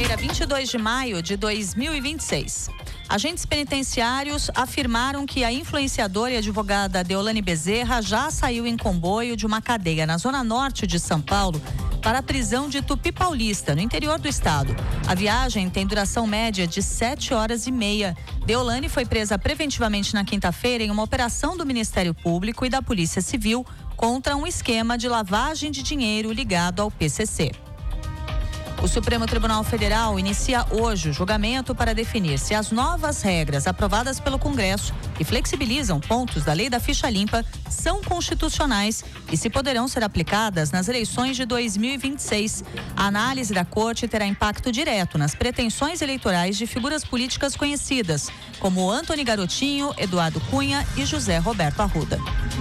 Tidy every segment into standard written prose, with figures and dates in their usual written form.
Quarta-feira, 22 de maio de 2026. Agentes penitenciários afirmaram que a influenciadora e advogada Deolane Bezerra já saiu em comboio de uma cadeia na zona norte de São Paulo para a prisão de Tupi Paulista, no interior do estado. A viagem tem duração média de 7 horas e meia. Deolane foi presa preventivamente na quinta-feira em uma operação do Ministério Público e da Polícia Civil contra um esquema de lavagem de dinheiro ligado ao PCC. O Supremo Tribunal Federal inicia hoje o julgamento para definir se as novas regras aprovadas pelo Congresso, que flexibilizam pontos da Lei da Ficha Limpa, são constitucionais e se poderão ser aplicadas nas eleições de 2026. A análise da Corte terá impacto direto nas pretensões eleitorais de figuras políticas conhecidas, como Antony Garotinho, Eduardo Cunha e José Roberto Arruda.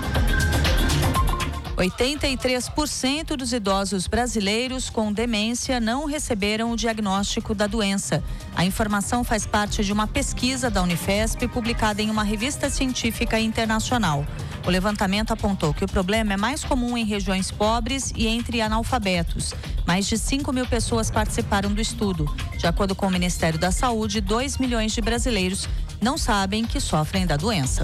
83% dos idosos brasileiros com demência não receberam o diagnóstico da doença. A informação faz parte de uma pesquisa da Unifesp publicada em uma revista científica internacional. O levantamento apontou que o problema é mais comum em regiões pobres e entre analfabetos. Mais de 5 mil pessoas participaram do estudo. De acordo com o Ministério da Saúde, 2 milhões de brasileiros não sabem que sofrem da doença.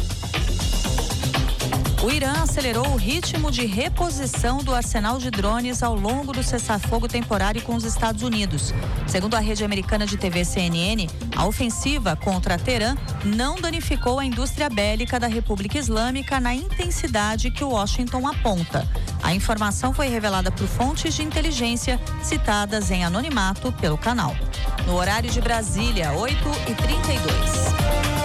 O Irã acelerou o ritmo de reposição do arsenal de drones ao longo do cessar-fogo temporário com os Estados Unidos. Segundo a rede americana de TV CNN, a ofensiva contra Teherã não danificou a indústria bélica da República Islâmica na intensidade que Washington aponta. A informação foi revelada por fontes de inteligência citadas em anonimato pelo canal. No horário de Brasília, 8h32.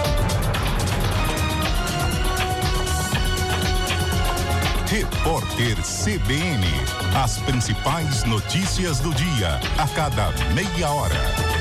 Repórter CBN. As principais notícias do dia, a cada meia hora.